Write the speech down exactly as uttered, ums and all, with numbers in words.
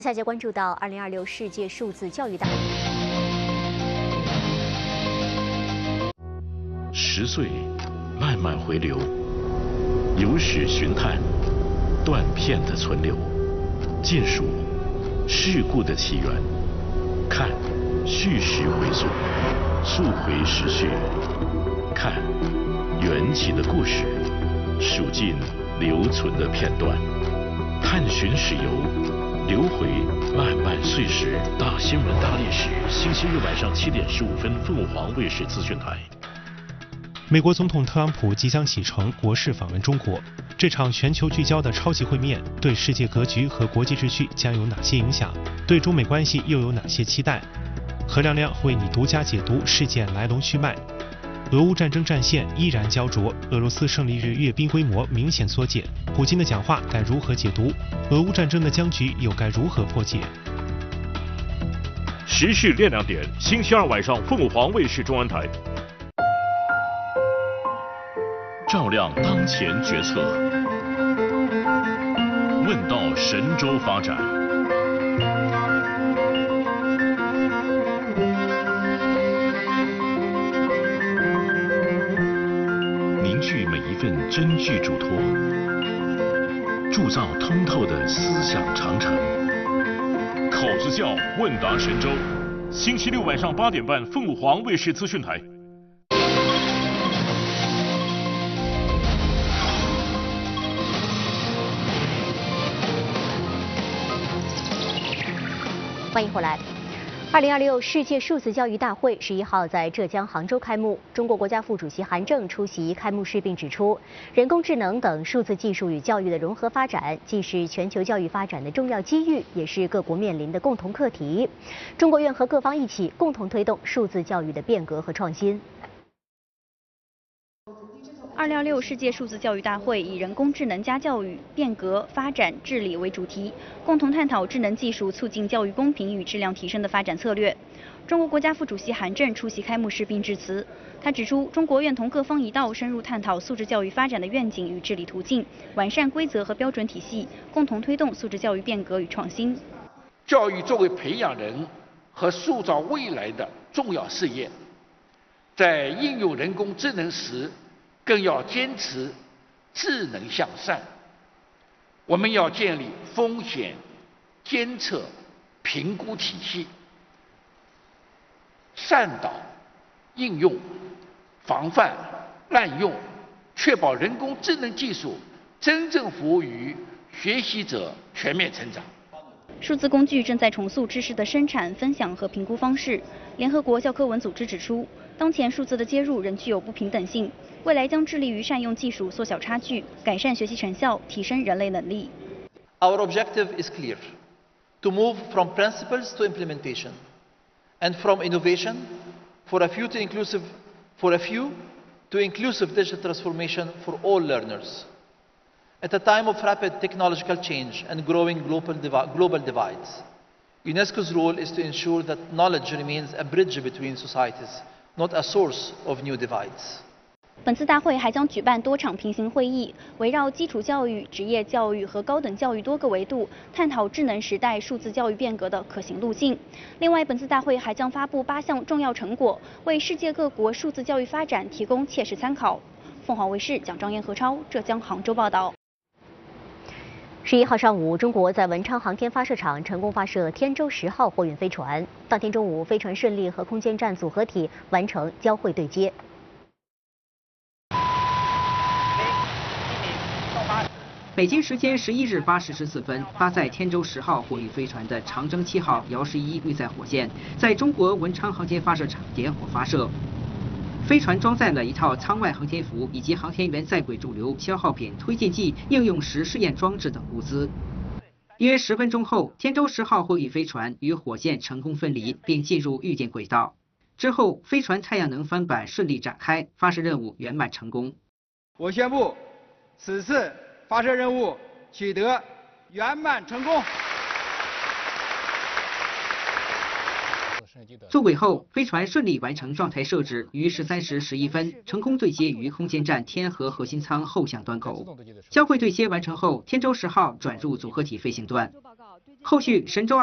下节关注到二零二六世界数字教育大会。 十岁，慢慢回流，有史寻探，断片的存留，见数事故的起源，看叙事回溯，溯回时序，看缘起的故事，数尽留存的片段，探寻史游。 流回漫漫岁时，大新闻大历史，星期日晚上七点十五分，凤凰卫视资讯台。 美国总统特朗普即将启程国事访问中国，这场全球聚焦的超级会面，对世界格局和国际秩序将有哪些影响？对中美关系又有哪些期待？何亮亮为你独家解读事件来龙去脉。 俄乌战争战线依然焦灼，俄罗斯胜利日阅兵规模明显缩减，普京的讲话该如何解读？俄乌战争的僵局又该如何破解？ 时事练亮点，星期二晚上凤凰卫视中文台，照亮当前决策，问道神州发展。 聚每一份真句嘱托，铸造通透的思想长城。口子窖问答神州，星期六晚上八点半，凤凰卫视资讯台。 欢迎回来。 二零二六世界数字教育大会十一号在浙江杭州开幕，中国国家副主席韩正出席开幕式并指出，人工智能等数字技术与教育的融合发展，既是全球教育发展的重要机遇，也是各国面临的共同课题。中国愿和各方一起，共同推动数字教育的变革和创新。 二零二六世界数字教育大会以人工智能加教育、变革、发展、治理为主题，共同探讨智能技术促进教育公平与质量提升的发展策略。中国国家副主席韩正出席开幕式并致辞。他指出，中国愿同各方一道，深入探讨素质教育发展的愿景与治理途径，完善规则和标准体系，共同推动素质教育变革与创新。 教育作为培养人和塑造未来的重要事业，在应用人工智能时， 更要坚持智能向善。我们要建立风险监测、评估体系，善导应用，防范滥用，确保人工智能技术真正服务于学习者全面成长。 数字工具正在重塑知识的生产、分享和评估方式。联合国教科文组织指出，当前数字的接入仍具有不平等性，未来将致力于善用技术缩小差距，改善学习成效，提升人类能力。 Our objective is clear: to move from principles to implementation, and from innovation for a few to inclusive, for a few to inclusive digital transformation for all learners. At a time of rapid technological change and growing global, divi global divides, UNESCO's role is to ensure that knowledge remains a bridge between societies, not a source of new divides. 本次大会还将举办多场平行会议，围绕基础教育、职业教育和高等教育多个维度，探讨智能时代数字教育变革的可行路径。另外，本次大会还将发布八项重要成果，为世界各国数字教育发展提供切实参考。凤凰卫视蒋张燕、何超，浙江杭州报道。 十一号上午，中国在文昌航天发射场成功发射天舟十号货运飞船。当天中午，飞船顺利和空间站组合体完成交会对接。 北京时间十一日八时十四分，搭载天舟十号货运飞船的长征七号遥十一运载火箭，在中国文昌航天发射场点火发射。 飞船装载了一套舱外航天服以及航天员在轨驻留、消耗品、推进剂、应用时试验装置等物资。约十分钟后，天舟十号货运飞船与火箭成功分离，并进入预定轨道。之后，飞船太阳能帆板顺利展开，发射任务圆满成功。 我宣布，此次发射任务取得圆满成功。 入轨后，飞船顺利完成状态设置，于十三时十一分成功对接于空间站天河核心舱后向端口。交会对接完成后，天舟十号转入组合体飞行段。 后续神舟